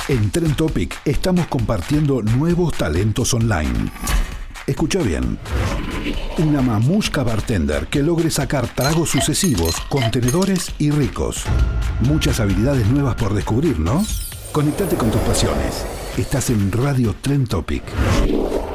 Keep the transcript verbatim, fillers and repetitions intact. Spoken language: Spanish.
En Trend Topic estamos compartiendo nuevos talentos online. Escucha bien. Una mamushka bartender que logre sacar tragos sucesivos, contenedores y ricos. Muchas habilidades nuevas por descubrir, ¿no? Conectate con tus pasiones. Estás en Radio Trend Topic.